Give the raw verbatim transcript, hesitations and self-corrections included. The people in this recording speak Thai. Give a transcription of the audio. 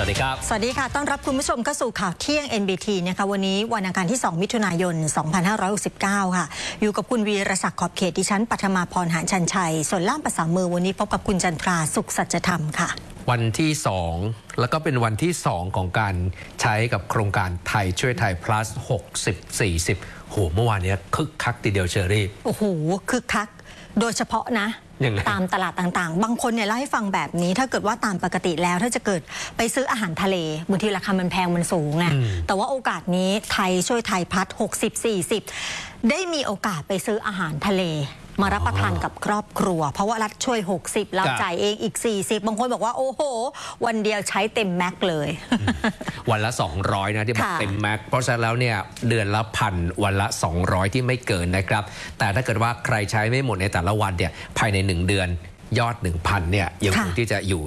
วัสดีครับสวัสดีค่ะต้อนรับคุณผู้ชมเข้าสู่ข่าวเที่ยง เอ็น บี ที นะคะวันนี้วันอังคารที่สองมิถุนายนสองพันห้าร้อยหกสิบเก้าค่ะอยู่กับคุณวีรศักดิ์ขอบเขตดิฉันปัทมาพรหานชันชัยส่วนล่ามภาษามือวันนี้พบกับคุณจันทราสุขสัจธรรมค่ะวันที่สองแล้วก็เป็นวันที่สองของการใช้กับโครงการไทยช่วยไทย plus หกสิบ สี่สิบโหเมื่อวานนี้คึกคักทีเดียวเชอรี่โอ้โหคึกคักโดยเฉพาะนะตามตลาดต่างๆบางคนเนี่ยเล่าให้ฟังแบบนี้ถ้าเกิดว่าตามปกติแล้วถ้าจะเกิดไปซื้ออาหารทะเลบางทีราคามันแพงมันสูงไงแต่ว่าโอกาสนี้ไทยช่วยไทยพัดหกสิบ สี่สิบได้มีโอกาสไปซื้ออาหารทะเลมารับประทานกับครอบครัวเพราะว่ารัฐช่วยหกสิบเราจ่ายเองอีกสี่สิบบางคนบอกว่าโอ้โหวันเดียวใช้เต็มแม็กเลยวันละสองร้อยนะที่บอกเต็มแม็กเพราะฉะนั้นแล้วเนี่ยเดือนละพันวันละสองร้อยที่ไม่เกินนะครับแต่ถ้าเกิดว่าใครใช้ไม่หมดในแต่ละวันเนี่ยภายในหนึ่งเดือนยอด หนึ่งพัน เนี่ยยังคงที่จะอยู่